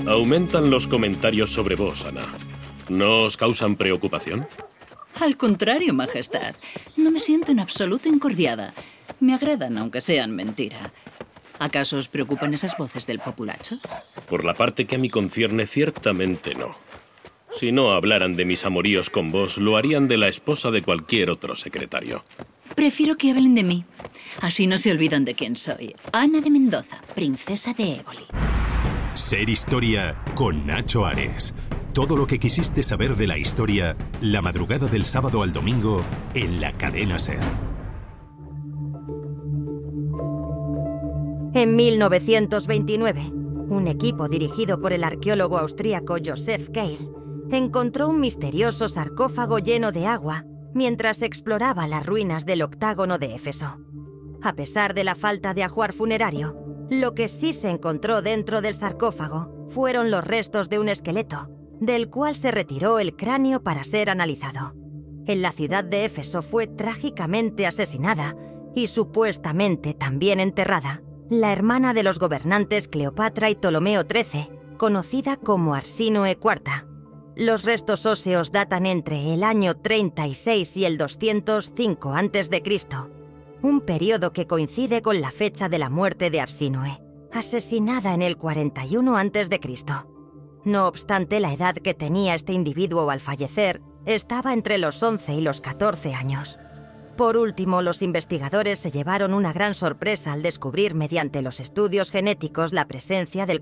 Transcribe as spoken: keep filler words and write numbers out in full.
Aumentan los comentarios sobre vos, Ana. ¿No os causan preocupación? Al contrario, Majestad. No me siento en absoluto incordiada. Me agradan, aunque sean mentira. ¿Acaso os preocupan esas voces del populacho? Por la parte que a mí concierne, ciertamente no. Si no hablaran de mis amoríos con vos, lo harían de la esposa de cualquier otro secretario. Prefiero que hablen de mí. Así no se olvidan de quién soy. Ana de Mendoza, princesa de Éboli. Ser Historia con Nacho Ares. Todo lo que quisiste saber de la historia, la madrugada del sábado al domingo, en la cadena SER. En mil novecientos veintinueve, un equipo dirigido por el arqueólogo austríaco Joseph Keil encontró un misterioso sarcófago lleno de agua mientras exploraba las ruinas del octágono de Éfeso. A pesar de la falta de ajuar funerario, lo que sí se encontró dentro del sarcófago fueron los restos de un esqueleto, del cual se retiró el cráneo para ser analizado. En la ciudad de Éfeso fue trágicamente asesinada y supuestamente también enterrada la hermana de los gobernantes Cleopatra y Ptolomeo trece, conocida como Arsínoe cuarta. Los restos óseos datan entre el año treinta y seis y el doscientos cinco antes de Cristo, un periodo que coincide con la fecha de la muerte de Arsínoe, asesinada en el cuarenta y uno antes de Cristo. No obstante, la edad que tenía este individuo al fallecer estaba entre los once y los catorce años. Por último, los investigadores se llevaron una gran sorpresa al descubrir mediante los estudios genéticos la presencia del